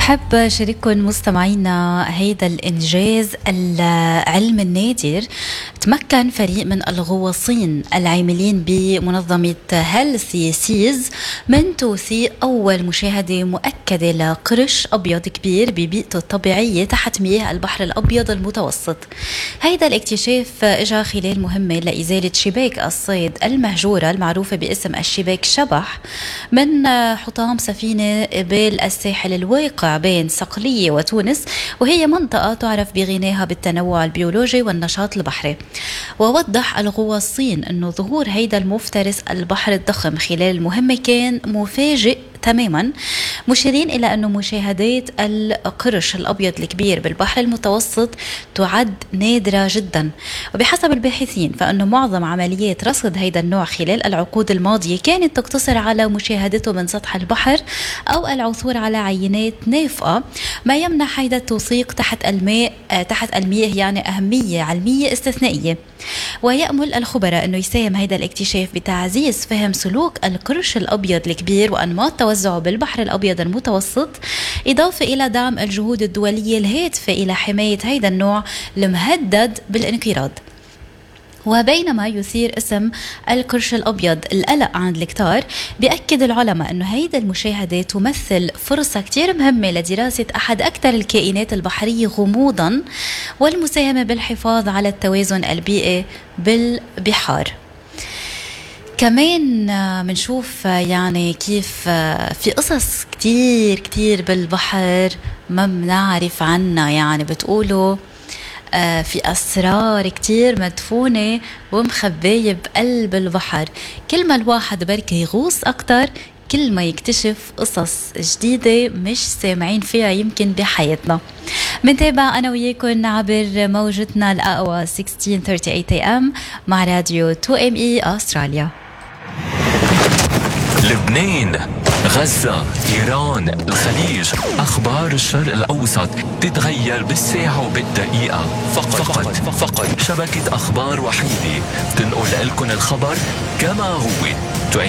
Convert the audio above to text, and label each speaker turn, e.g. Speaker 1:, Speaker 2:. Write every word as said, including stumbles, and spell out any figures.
Speaker 1: بحب شارككم مستمعينا هيدا الإنجاز العلم النادر. تمكن فريق من الغواصين العاملين بمنظمة هيلثي سيز من توثيق أول مشاهدة مؤكدة لقرش أبيض كبير ببيئته الطبيعية تحت مياه البحر الأبيض المتوسط. هيدا الاكتشاف اجى خلال مهمة لإزالة شباك الصيد المهجورة المعروفة باسم الشباك شبح من حطام سفينة قبال الساحل الواقع بين صقلية وتونس، وهي منطقة تعرف بغناها بالتنوع البيولوجي والنشاط البحري. ووضح الغواصين أنه ظهور هيدا المفترس البحر الضخم خلال المهمة كان مفاجئ تماما، مشيرين إلى أن مشاهدات القرش الأبيض الكبير بالبحر المتوسط تعد نادرة جدا. وبحسب الباحثين فإنه معظم عمليات رصد هيدا النوع خلال العقود الماضية كانت تقتصر على مشاهدته من سطح البحر أو العثور على عينات نافقة، ما يمنح هيدا التوثيق تحت الماء تحت المياه يعني أهمية علمية استثنائية. ويأمل الخبراء أنه يساهم هيدا الاكتشاف بتعزيز فهم سلوك القرش الأبيض الكبير وأنماط توزعه بالبحر الأبيض المتوسط، إضافة إلى دعم الجهود الدولية الهادفة إلى حماية هيدا النوع المهدد بالانقراض. وبينما يثير اسم القرش الأبيض القلق عند الكتار، بيأكد العلماء أنه هيدا المشاهدة تمثل فرصة كتير مهمة لدراسة أحد أكثر الكائنات البحرية غموضا والمساهمة بالحفاظ على التوازن البيئي بالبحار. كمان منشوف يعني كيف في قصص كتير كتير بالبحر ما بنعرف عنها، يعني بتقولوا في أسرار كتير مدفونة ومخبية بقلب البحر. كل ما الواحد بركة يغوص أكتر كل ما يكتشف قصص جديدة مش سامعين فيها يمكن بحياتنا. منتابع أنا وياكم عبر موجتنا الأقوى ستة عشر ثمانية وثلاثين إيه إم مع راديو تو إم إي أستراليا.
Speaker 2: لبنان، غزة، إيران، الخليج، أخبار الشرق الأوسط تتغير بالساعة وبالدقيقة. فقط فقط, فقط شبكة أخبار وحيدة تنقل لكم الخبر كما هو.